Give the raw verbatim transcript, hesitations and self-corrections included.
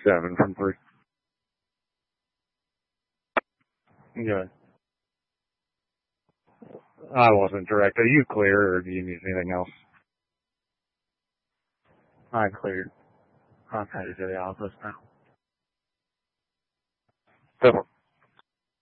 seven from three. Good. I wasn't direct. Are you clear, or do you need anything else? I'm clear. I'm headed to the office now. Go for it.